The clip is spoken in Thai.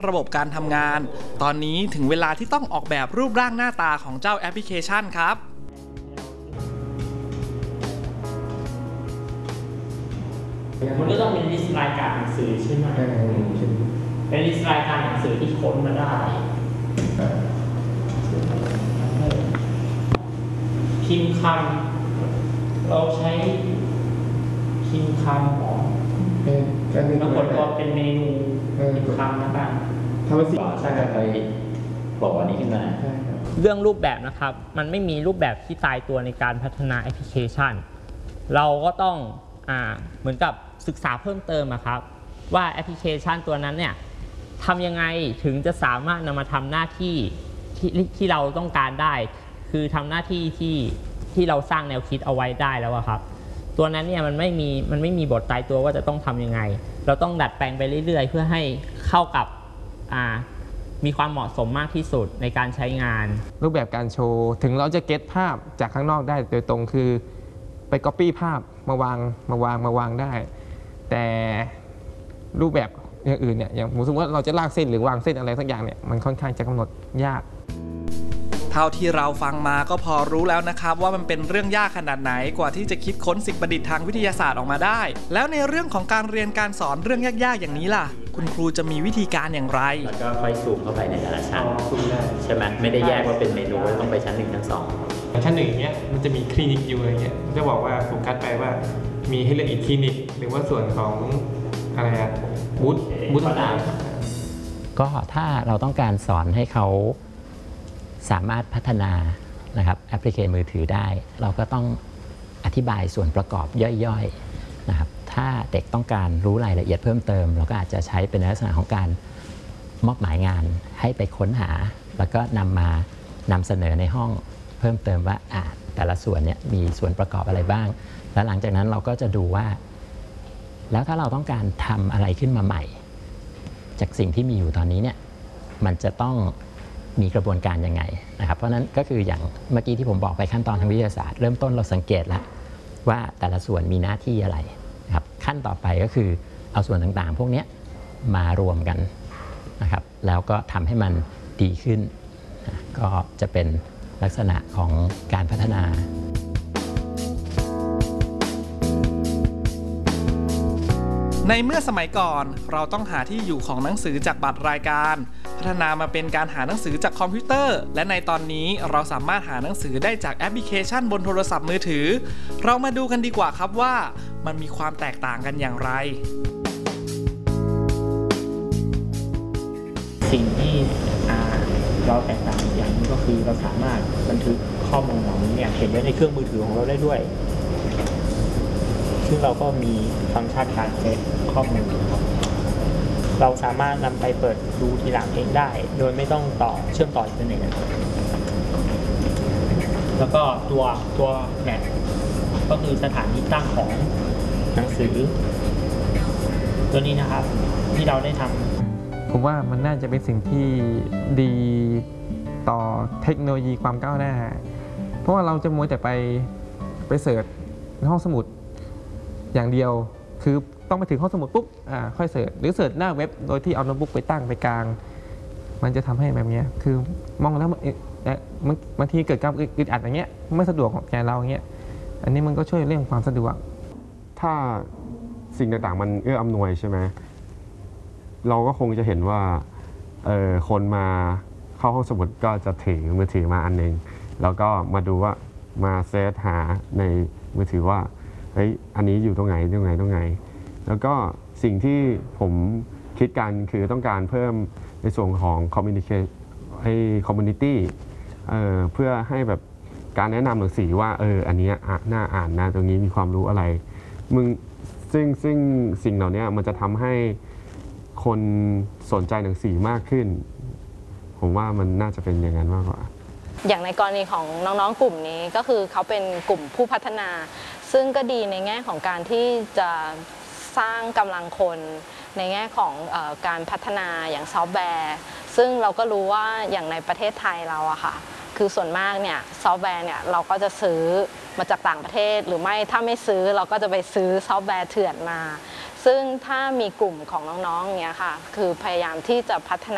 ระบบการทำงานตอนนี้ถึงเวลาที่ต้องออกแบบรูปร่างหน้าตาของเจ้าแอปพลิเคชันครับมันก็ต้องเป็นลิสต์รายการหนังสือใช่ไหมเป็นลิสต์รายการหนังสือที่ค้นมาได้พิมพ์คำเราใช้พิมพ์คำของแล้วกดก็เป็นเมนูพิมพ์คำนะครับทำให้สิ่งใช่ครับไปบอกอันนี้ขึ้นมาเรื่องรูปแบบนะครับมันไม่มีรูปแบบที่ตายตัวในการพัฒนาแอปพลิเคชันเราก็ต้องเหมือนกับศึกษาเพิ่มเติมครับว่าแอปพลิเคชันตัวนั้นเนี่ยทำยังไงถึงจะสามารถนำมาทำหน้าที่ที่เราต้องการได้คือทำหน้าที่ที่เราสร้างแนวคิดเอาไว้ได้แล้วครับตัวนั้นเนี่ยมันไม่มีบทตายตัวว่าจะต้องทำยังไงเราต้องดัดแปลงไปเรื่อยๆเพื่อให้เข้ากับมีความเหมาะสมมากที่สุดในการใช้งานรูปแบบการโชว์ถึงเราจะเก็ตภาพจากข้างนอกได้โดยตรงคือไป copy ภาพมาวางได้แต่รูปแบบอย่างอื่นเนี่ยอย่างสมมติว่าเราจะลากเส้นหรือวางเส้นอะไรสักอย่างเนี่ยมันค่อนข้างจะกำหนดยากเท่าที่เราฟังมาก็พอรู้แล้วนะครับว่ามันเป็นเรื่องยากขนาดไหนกว่าที่จะคิดค้นสิ่งประดิษฐ์ทางวิทยาศาสตร์ออกมาได้แล้วในเรื่องของการเรียนการสอนเรื่องยากๆอย่างนี้ล่ะคุณครูจะมีวิธีการอย่างไรแล้วก็ค่อยซูมเข้าไปในแต่ละชั้นใช่ไหมไม่ได้แยกว่าเป็นเมนูต้องไปชั้น1ชั้น2 ชั้น1อย่างเงี้ยมันจะมีคลินิกอยู่อะไรเงี้ยจะบอกว่าโฟกัสไปว่ามีให้เลือกอีกคลินิกหรือว่าส่วนของอะไรบูธต่างๆก็ถ้าเราต้องการสอนให้เขาสามารถพัฒนานะครับแอปพลิเคชันมือถือได้เราก็ต้องอธิบายส่วนประกอบย่อยๆนะครับถ้าเด็กต้องการรู้รายละเอียดเพิ่มเติมเราก็อาจจะใช้เป็นลักษณะของการมอบหมายงานให้ไปค้นหาแล้วก็นำเสนอในห้องเพิ่มเติมว่าแต่ละส่วนเนี่ยมีส่วนประกอบอะไรบ้างแล้วหลังจากนั้นเราก็จะดูว่าแล้วถ้าเราต้องการทำอะไรขึ้นมาใหม่จากสิ่งที่มีอยู่ตอนนี้เนี่ยมันจะต้องมีกระบวนการยังไงนะครับเพราะนั้นก็คืออย่างเมื่อกี้ที่ผมบอกไปขั้นตอนทางวิทยาศาสตร์เริ่มต้นเราสังเกตแล้วว่าแต่ละส่วนมีหน้าที่อะไรนะครับขั้นต่อไปก็คือเอาส่วนต่างๆพวกนี้มารวมกันนะครับแล้วก็ทำให้มันดีขึ้นก็จะเป็นลักษณะของการพัฒนาในเมื่อสมัยก่อนเราต้องหาที่อยู่ของหนังสือจากบัตรรายการพัฒนามาเป็นการหาหนังสือจากคอมพิวเตอร์และในตอนนี้เราสามารถหาหนังสือได้จากแอปพลิเคชันบนโทรศัพท์มือถือเรามาดูกันดีกว่าครับว่ามันมีความแตกต่างกันอย่างไรสิ่งที่เราแตกต่างอย่างนึงก็คือเราสามารถบันทึกข้อมูลเหล่านี้เนี่ยเห็นไว้ในเครื่องมือถือของเราได้ด้วยซึ่งเราก็มีฟังก์ชันการเซฟข้อมูลเราสามารถนำไปเปิดดูทีหลังเองได้โดยไม่ต้องเชื่อมต่ออินเทอร์เน็ตแล้วก็ตัวแมปก็คือสถานที่ตั้งของหนังสือตัวนี้นะครับที่เราได้ทำผมว่ามันน่าจะเป็นสิ่งที่ดีต่อเทคโนโลยีความก้าวหน้าเพราะว่าเราจะมัวแต่ไปเสิร์ชในห้องสมุดอย่างเดียวคือต้องไปถึงห้องสมุดปุ๊บค่อยเสิร์ชหรือเสิร์ชหน้าเว็บโดยที่เอาโน้ตบุ๊กไปตั้งไปกลางมันจะทำให้แบบนี้คือมองแล้วบางทีเกิดการอึดอัดอย่างเงี้ยไม่สะดวกของแกเราอย่างเงี้ยอันนี้มันก็ช่วยเรื่องความสะดวกถ้าสิ่งต่างๆมันเอื้ออำนวยใช่ไหมเราก็คงจะเห็นว่าคนมาเข้าห้องสมุดก็จะถือมือถือมาอันนึงแล้วก็มาดูว่ามาเซิร์ชหาในมือถือว่าเฮ้ยอันนี้อยู่ตรงไหนแล้วก็สิ่งที่ผมคิดกันคือต้องการเพิ่มในส่วนของcommunity เพื่อให้แบบการแนะนำหนังสือว่าอันนี้น่าอ่านนะตรงนี้มีความรู้อะไรซึ่งสิ่งเหล่านี้มันจะทำให้คนสนใจหนังสือมากขึ้นผมว่ามันน่าจะเป็นอย่างนั้นมากกว่าอย่างในกรณีของน้องๆกลุ่มนี้ก็คือเขาเป็นกลุ่มผู้พัฒนาซึ่งก็ดีในแง่ของการที่จะสร้างกำลังคนในแง่ของการพัฒนาอย่างซอฟต์แวร์ซึ่งเราก็รู้ว่าอย่างในประเทศไทยเราอะค่ะคือส่วนมากเนี่ยซอฟต์แวร์เนี่ยเราก็จะซื้อมาจากต่างประเทศหรือไม่ถ้าไม่ซื้อเราก็จะไปซื้อซอฟต์แวร์เถื่อนมาซึ่งถ้ามีกลุ่มของน้องๆเนี่ยค่ะคือพยายามที่จะพัฒนา